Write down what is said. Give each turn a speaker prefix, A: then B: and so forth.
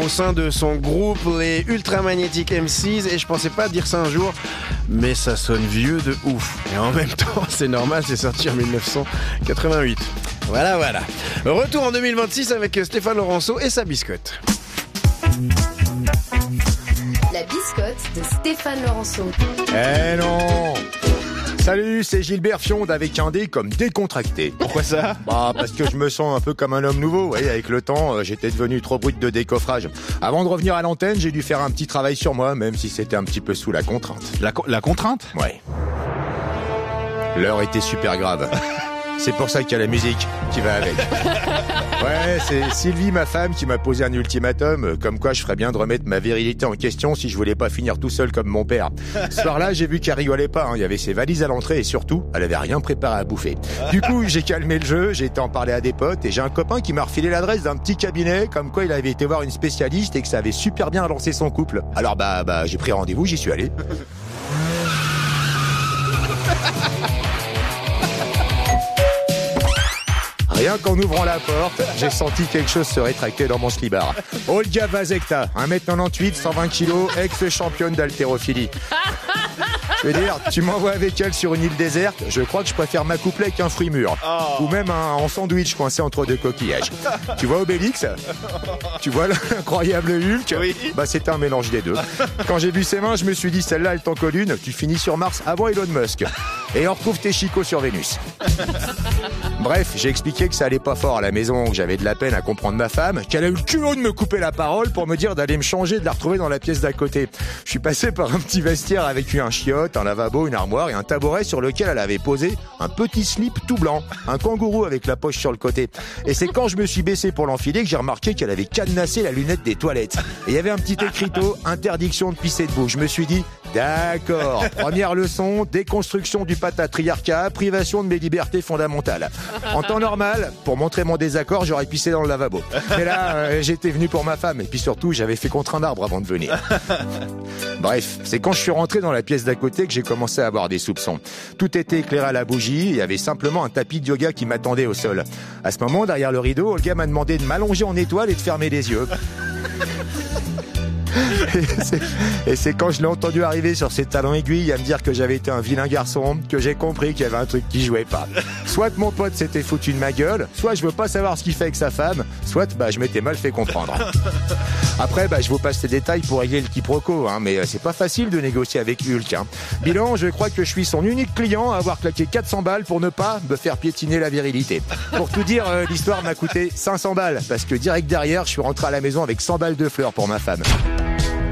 A: sein de son groupe, les Ultramagnetic MCs, et je pensais pas dire ça un jour, mais ça sonne vieux de ouf. Et en même temps, c'est normal, c'est sorti en 1988. Voilà. Retour en 2026 avec Stéphane Laurenceau et sa biscotte.
B: La biscotte de Stéphane Laurenceau.
C: Eh non! Salut, c'est Gilbert Fionde avec un D comme décontracté.
A: Pourquoi ça?
C: Parce que je me sens un peu comme un homme nouveau. Ouais, avec le temps, j'étais devenu trop brut de décoffrage. Avant de revenir à l'antenne, j'ai dû faire un petit travail sur moi, même si c'était un petit peu sous la contrainte.
D: La contrainte?
C: Ouais. L'heure était super grave. C'est pour ça qu'il y a la musique qui va avec. Ouais, c'est Sylvie, ma femme, qui m'a posé un ultimatum, comme quoi je ferais bien de remettre ma virilité en question si je voulais pas finir tout seul comme mon père. Ce soir-là, j'ai vu qu'elle rigolait pas, il y avait ses valises à l'entrée et surtout, elle avait rien préparé à bouffer. Du coup, j'ai calmé le jeu, j'ai été en parler à des potes et j'ai un copain qui m'a refilé l'adresse d'un petit cabinet, comme quoi il avait été voir une spécialiste et que ça avait super bien lancé son couple. Alors j'ai pris rendez-vous, j'y suis allé. Rien qu'en ouvrant la porte, j'ai senti quelque chose se rétracter dans mon slibard. Olga Vazekta, 1m98, 120 kg, ex-championne d'haltérophilie. Je veux dire, tu m'envoies avec elle sur une île déserte, je crois que je préfère m'accoupler qu'un fruit mûr. Ou même en sandwich coincé entre deux coquillages. Tu vois Obélix? Tu vois l'incroyable Hulk?
D: Oui.
C: C'était un mélange des deux. Quand j'ai vu ses mains, je me suis dit, celle-là, elle t'en colle une, tu finis sur Mars avant Elon Musk. Et on retrouve tes chicots sur Vénus. Bref, j'ai expliqué que ça allait pas fort à la maison, que j'avais de la peine à comprendre ma femme, qu'elle a eu le culot de me couper la parole pour me dire d'aller me changer, de la retrouver dans la pièce d'à côté. Je suis passé par un petit vestiaire avec un chiotte, un lavabo, une armoire et un tabouret sur lequel elle avait posé un petit slip tout blanc, un kangourou avec la poche sur le côté. Et c'est quand je me suis baissé pour l'enfiler que j'ai remarqué qu'elle avait cadenassé la lunette des toilettes. Et il y avait un petit écriteau, interdiction de pisser debout. Je me suis dit, d'accord, première leçon, déconstruction du patriarcat, privation de mes libertés fondamentales. En temps normal, pour montrer mon désaccord, j'aurais pissé dans le lavabo. Mais là, j'étais venu pour ma femme et puis surtout, j'avais fait contre un arbre avant de venir. Bref, c'est quand je suis rentré dans la pièce d'à côté que j'ai commencé à avoir des soupçons. Tout était éclairé à la bougie, il y avait simplement un tapis de yoga qui m'attendait au sol. À ce moment, derrière le rideau, Olga m'a demandé de m'allonger en étoile et de fermer les yeux. Et c'est quand je l'ai entendu arriver sur ses talons aiguilles à me dire que j'avais été un vilain garçon que j'ai compris qu'il y avait un truc qui jouait pas. Soit mon pote s'était foutu de ma gueule, soit je veux pas savoir ce qu'il fait avec sa femme, soit je m'étais mal fait comprendre. Après, je vous passe les détails pour régler le quiproquo, mais c'est pas facile de négocier avec Hulk. Bilan, je crois que je suis son unique client à avoir claqué 400 balles pour ne pas me faire piétiner la virilité. Pour tout dire, l'histoire m'a coûté 500 balles, parce que direct derrière, je suis rentré à la maison avec 100 balles de fleurs pour ma femme.